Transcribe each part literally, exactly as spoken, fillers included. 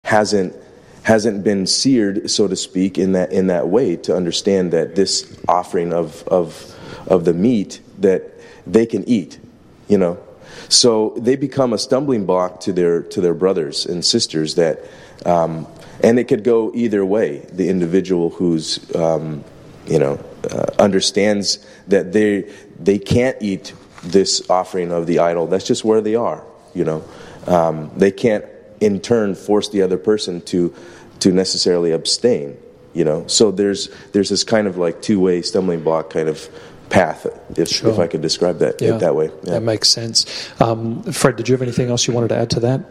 hasn't hasn't been seared, so to speak, in that in that way to understand that this offering of of of the meat that they can eat, you know. So they become a stumbling block to their to their brothers and sisters. That, um, and it could go either way. The individual who's, um, you know, uh, understands that they they can't eat this offering of the idol. That's just where they are. You know, um, they can't in turn force the other person to to necessarily abstain. You know, so there's there's this kind of like two way stumbling block kind of path, if, sure. if I could describe that yeah, that way. Yeah. That makes sense. Um, Fred, did you have anything else you wanted to add to that?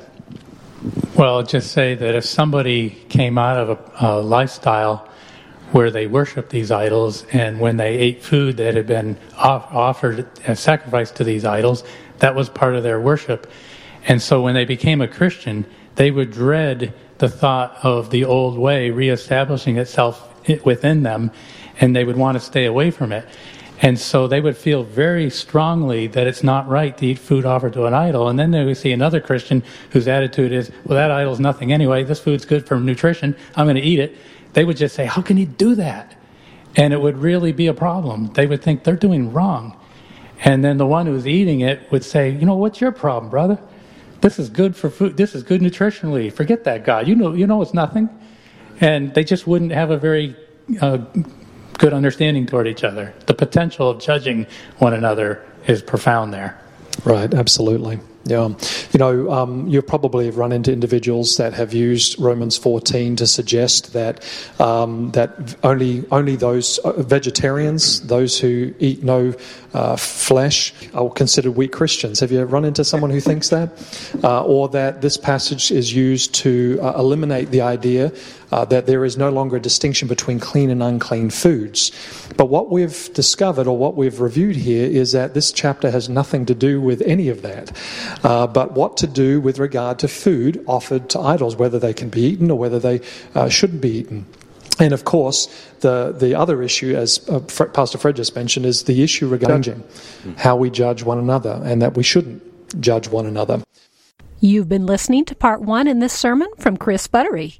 Well, I'll just say that if somebody came out of a, a lifestyle where they worshiped these idols, and when they ate food that had been off, offered as sacrifice to these idols, that was part of their worship. And so when they became a Christian, they would dread the thought of the old way reestablishing itself within them, and they would want to stay away from it. And so they would feel very strongly that it's not right to eat food offered to an idol. And then they would see another Christian whose attitude is, well, that idol's nothing anyway. This food's good for nutrition. I'm going to eat it. They would just say, how can you do that? And it would really be a problem. They would think they're doing wrong. And then the one who's eating it would say, you know, what's your problem, brother? This is good for food. This is good nutritionally. Forget that God. You know, you know it's nothing. And they just wouldn't have a very uh, good understanding toward each other. The potential of judging one another is profound there. Right, absolutely. Yeah. You know, um, you probably have run into individuals that have used Romans fourteen to suggest that um, that only only those vegetarians, those who eat no uh, flesh, are considered weak Christians. Have you run into someone who thinks that? Uh, or that this passage is used to uh, eliminate the idea uh, that there is no longer a distinction between clean and unclean foods. But what we've discovered, or what we've reviewed here, is that this chapter has nothing to do with any of that. Uh, but what to do with regard to food offered to idols, whether they can be eaten or whether they uh, shouldn't be eaten. And of course, the, the other issue, as uh, Fred, Pastor Fred just mentioned, is the issue regarding how we judge one another, and that we shouldn't judge one another. You've been listening to part one in this sermon from Chris Buttery.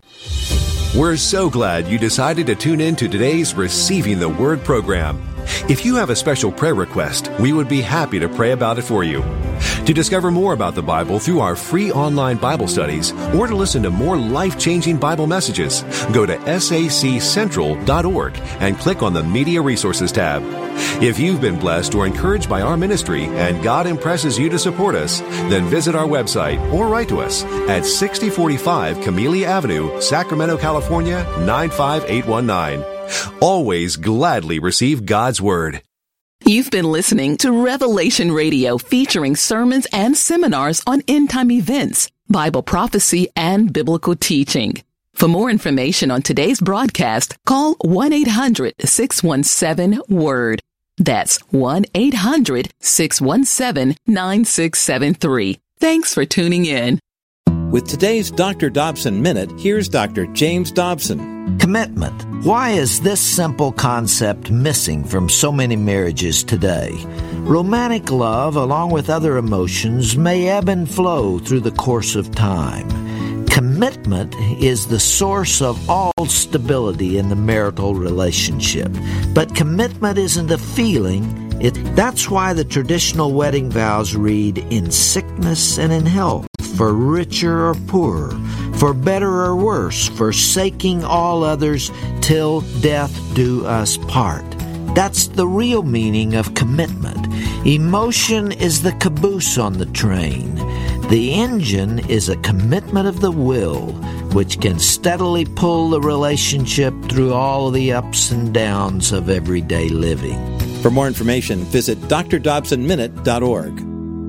We're so glad you decided to tune in to today's Receiving the Word program. If you have a special prayer request, we would be happy to pray about it for you. To discover more about the Bible through our free online Bible studies, or to listen to more life-changing Bible messages, go to S A C central dot org and click on the Media Resources tab. If you've been blessed or encouraged by our ministry and God impresses you to support us, then visit our website or write to us at sixty forty-five Camellia Avenue, Sacramento, California, nine five eight one nine. Always gladly receive God's Word. You've been listening to Revelation Radio, featuring sermons and seminars on end-time events, Bible prophecy, and biblical teaching. For more information on today's broadcast, call one eight hundred six one seven WORD. That's one eight hundred six one seven nine six seven three. Thanks for tuning in. With today's Doctor Dobson Minute, here's Doctor James Dobson. Commitment. Why is this simple concept missing from so many marriages today? Romantic love, along with other emotions, may ebb and flow through the course of time. Commitment is the source of all stability in the marital relationship. But commitment isn't a feeling. It, that's why the traditional wedding vows read, in sickness and in health, for richer or poorer, for better or worse, forsaking all others, till death do us part. That's the real meaning of commitment. Emotion is the caboose on the train. The engine is a commitment of the will, which can steadily pull the relationship through all the ups and downs of everyday living. For more information, visit D R Dobson Minute dot org.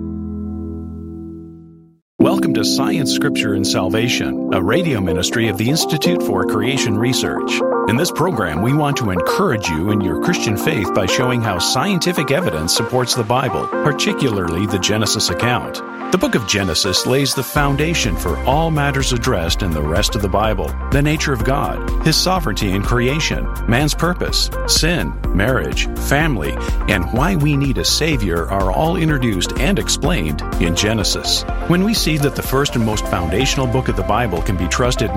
Welcome to Science, Scripture, and Salvation, a radio ministry of the Institute for Creation Research. In this program, we want to encourage you in your Christian faith by showing how scientific evidence supports the Bible, particularly the Genesis account. The book of Genesis lays the foundation for all matters addressed in the rest of the Bible: the nature of God, His sovereignty in creation, man's purpose, sin, marriage, family, and why we need a Savior are all introduced and explained in Genesis. When we see that the first and most foundational book of the Bible can be trusted